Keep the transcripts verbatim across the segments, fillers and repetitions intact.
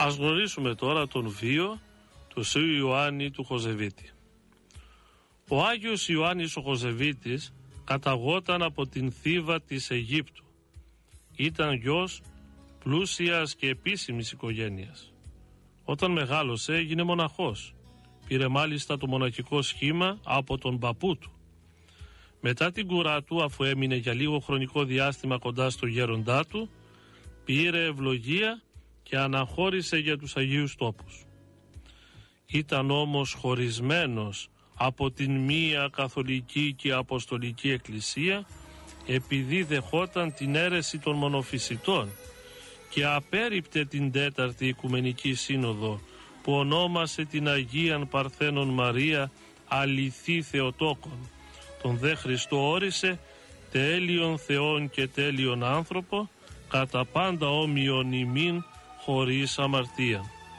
Ας γνωρίσουμε τώρα τον βίο του Σίου Ιωάννη του Χοζεβίτη. Ο Άγιος Ιωάννης ο Χοζεβίτης καταγόταν από την Θήβα της Αιγύπτου. Ήταν γιος πλούσιας και επίσημης οικογένειας. Όταν μεγάλωσε έγινε μοναχός. Πήρε μάλιστα το μοναχικό σχήμα από τον παππού του. Μετά την κουρά του, αφού έμεινε για λίγο χρονικό διάστημα κοντά στο γέροντά του, πήρε ευλογία και αναχώρησε για τους Αγίους Τόπους. Ήταν όμως χωρισμένος από την μία καθολική και αποστολική εκκλησία επειδή δεχόταν την αίρεση των μονοφυσιτών και απέρριπτε την τέταρτη Οικουμενική Σύνοδο που ονόμασε την Αγίαν Παρθένον Μαρία αληθή Θεοτόκον. Τον δε Χριστό όρισε τέλειον Θεόν και τέλειον άνθρωπο, κατά πάντα όμοιον ημίν χωρίς αμαρτία.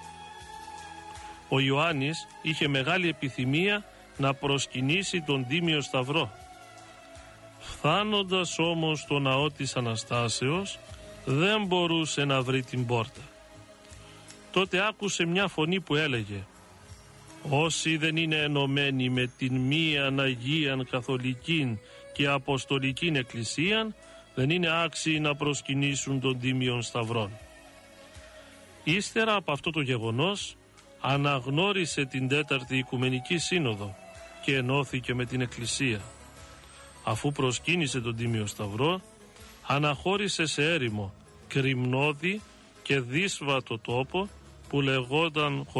Ο Ιωάννης είχε μεγάλη επιθυμία να προσκυνήσει τον Τίμιο Σταυρό. Φθάνοντας όμως στο ναό της Αναστάσεως δεν μπορούσε να βρει την πόρτα. Τότε άκουσε μια φωνή που έλεγε «Όσοι δεν είναι ενωμένοι με την μίαν Αγίαν Καθολικήν και Αποστολικήν Εκκλησίαν δεν είναι άξιοι να προσκυνήσουν τον Τίμιον Σταυρόν». Ύστερα από αυτό το γεγονός αναγνώρισε την τέταρτη Οικουμενική Σύνοδο και ενώθηκε με την Εκκλησία. Αφού προσκύνησε τον Τίμιο Σταυρό, αναχώρησε σε έρημο, κρυμνώδη και δύσβατο τόπο που λεγόταν